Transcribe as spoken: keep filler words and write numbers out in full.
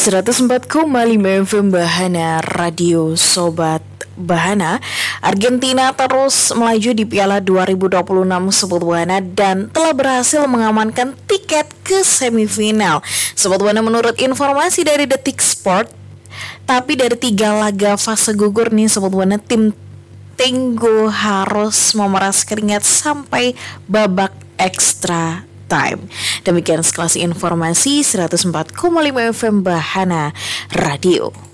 seratus empat koma lima F M Bahana Radio Sobat Bahana. Argentina terus melaju di Piala dua ribu dua puluh enam Sobat Bahana dan telah berhasil mengamankan tiket ke semifinal. Sobat Bahana, menurut informasi dari Detik Sport, tapi dari tiga laga fase gugur nih Sobat Bahana, tim Tenggo harus memeras keringat sampai babak extra time. Demikian sekelas informasi seratus empat koma lima F M Bahana Radio.